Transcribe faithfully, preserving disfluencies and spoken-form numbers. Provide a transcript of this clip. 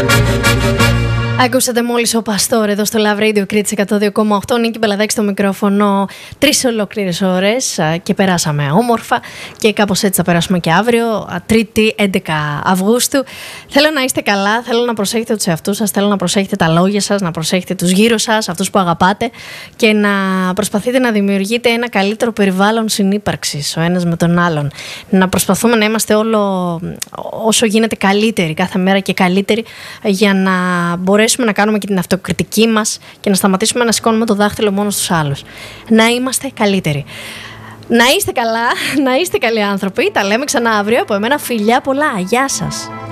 Ακούσατε μόλις ο Παστόρ εδώ στο Love Radio Κρήτης εκατό δύο κόμμα οκτώ. Νίκη Μπελαδάκη στο μικρόφωνο. Τρεις ολόκληρες ώρες και περάσαμε όμορφα και κάπως έτσι θα περάσουμε και αύριο, Τρίτη έντεκα Αυγούστου. Θέλω να είστε καλά, θέλω να προσέχετε τους εαυτούς σας, θέλω να προσέχετε τα λόγια σας, να προσέχετε τους γύρω σας, αυτούς που αγαπάτε και να προσπαθείτε να δημιουργείτε ένα καλύτερο περιβάλλον συνύπαρξης ο ένας με τον άλλον. Να προσπαθούμε να είμαστε όλο όσο γίνεται καλύτεροι, κάθε μέρα και καλύτεροι, για να μπορέσουμε να κάνουμε και την αυτοκριτική μας και να σταματήσουμε να σηκώνουμε το δάχτυλο μόνο στους άλλους. Να είμαστε καλύτεροι. Να είστε καλά, να είστε καλοί άνθρωποι. Τα λέμε ξανά αύριο. Από εμένα φιλιά πολλά. Γεια σας.